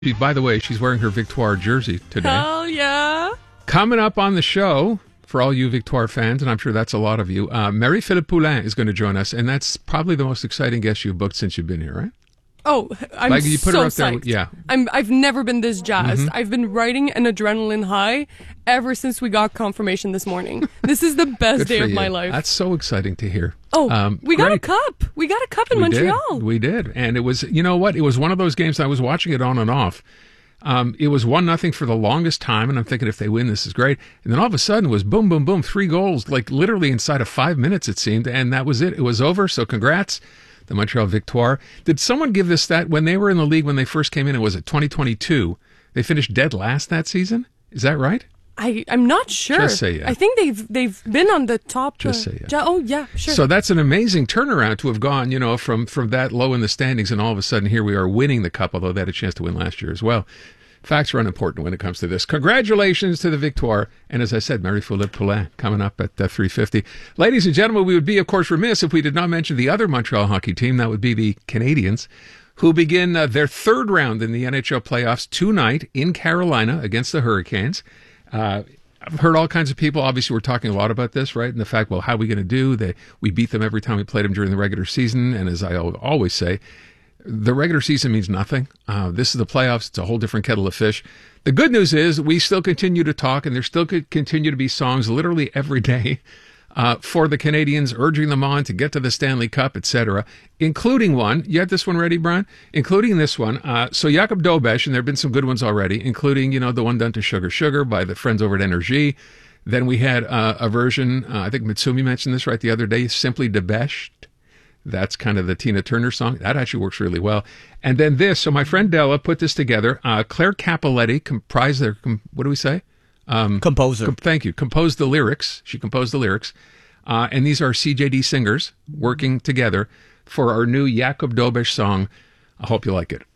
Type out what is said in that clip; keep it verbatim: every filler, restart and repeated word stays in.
She, by the way, she's wearing her Victoire jersey today. Hell yeah. Coming up on the show, for all you Victoire fans, and I'm sure that's a lot of you, uh, Marie-Philippe Poulin is going to join us, and that's probably the most exciting guest you've booked since you've been here, right? Oh, I'm like you put so her up there, psyched. yeah. I'm, I've never been this jazzed. Mm-hmm. I've been riding an adrenaline high ever since we got confirmation this morning. This is the best Good day for of you. my life. That's so exciting to hear. Oh, um, we got great. a cup. We got a cup in we Montreal. Did. We did. And it was, you know what? It was one of those games, I was watching it on and off. Um, it was one nothing for the longest time, and I'm thinking if they win, this is great. And then all of a sudden it was boom, boom, boom, three goals, like literally inside of five minutes, it seemed, and that was it. It was over, so congrats, the Montreal Victoire. Did someone give this stat? When they were in the league, when they first came in, it was at twenty twenty-two. They finished dead last that season? Is that right? I, I'm not sure. Just say yeah. I think they've they've been on the top. Just uh, say yeah. ja- oh, yeah, sure. So that's an amazing turnaround to have gone, you know, from, from that low in the standings, and all of a sudden here we are winning the cup, although they had a chance to win last year as well. Facts are unimportant when it comes to this. Congratulations to the Victoire. And as I said, Marie-Philippe Poulin coming up at uh, three fifty. Ladies and gentlemen, we would be, of course, remiss if we did not mention the other Montreal hockey team. That would be the Canadiens, who begin uh, their third round in the N H L playoffs tonight in Carolina against the Hurricanes. Uh, I've heard all kinds of people. Obviously, we're talking a lot about this, right? And the fact, well, how are we going to do? They, we beat them every time we played them during the regular season. And as I always say, the regular season means nothing. Uh, this is the playoffs. It's a whole different kettle of fish. The good news is we still continue to talk, and there still could continue to be songs literally every day uh, for the Canadians, urging them on to get to the Stanley Cup, et cetera, including one. You had this one ready, Brian? Including this one. Uh, so Jakub Dobeš, and there have been some good ones already, including, you know, the one done to Sugar Sugar by the friends over at Energy. Then we had uh, a version, uh, I think Mitsumi mentioned this right the other day, Simply Debeshed. That's kind of the Tina Turner song. That actually works really well. And then this. So my friend Della put this together. Uh, Claire Capoletti comprised their, com- what do we say? Um, Composer. Com- thank you. Composed the lyrics. She composed the lyrics. Uh, and these are C J D singers working together for our new Jakub Dobeš song. I hope you like it.